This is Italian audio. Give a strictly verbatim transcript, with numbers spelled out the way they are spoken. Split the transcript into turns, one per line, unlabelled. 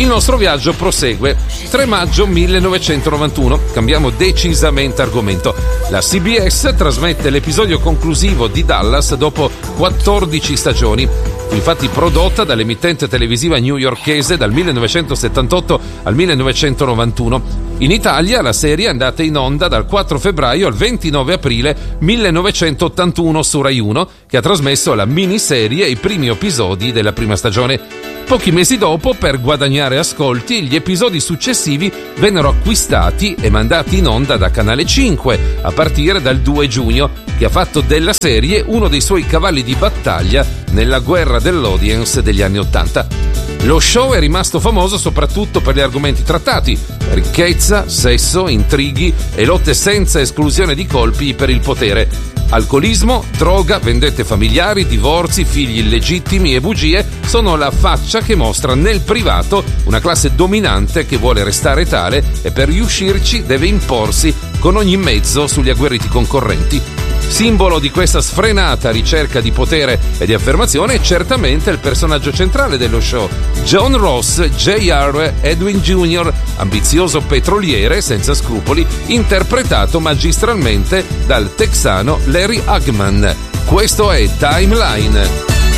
Il nostro viaggio prosegue. tre maggio millenovecentonovantuno. Cambiamo decisamente argomento. La C B S trasmette l'episodio conclusivo di Dallas dopo quattordici stagioni. Fu infatti prodotta dall'emittente televisiva newyorkese dal millenovecentosettantotto al millenovecentonovantuno. In Italia la serie è andata in onda dal quattro febbraio al ventinove aprile millenovecentottantuno su Rai uno, che ha trasmesso la miniserie e i primi episodi della prima stagione. Pochi mesi dopo, per guadagnare ascolti, gli episodi successivi vennero acquistati e mandati in onda da Canale cinque a partire dal due giugno, che ha fatto della serie uno dei suoi cavalli di battaglia nella guerra dell'audience degli anni Ottanta. Lo show è rimasto famoso soprattutto per gli argomenti trattati: ricchezza, sesso, intrighi e lotte senza esclusione di colpi per il potere. Alcolismo, droga, vendette familiari, divorzi, figli illegittimi e bugie sono la faccia che mostra nel privato una classe dominante che vuole restare tale e per riuscirci deve imporsi con ogni mezzo sugli agguerriti concorrenti. Simbolo di questa sfrenata ricerca di potere e di affermazione è certamente il personaggio centrale dello show, John Ross J R Edwin Junior, ambizioso petroliere senza scrupoli, interpretato magistralmente dal texano Larry Hagman. Questo è Timeline.